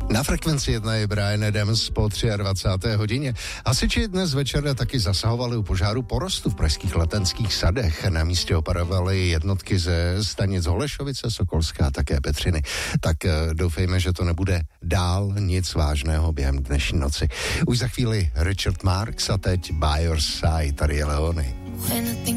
Na frekvenci 1 je Bryan Adams po 23. hodině. Hasiči dnes večer taky zasahovali u požáru porostu v pražských Letenských sadech. Na místě operovaly jednotky ze stanic Holešovice, Sokolská a také Petřiny. Tak doufejme, že to nebude dál nic vážného během dnešní noci. Už za chvíli Richard Marx a teď By Your Side, tady je Leony.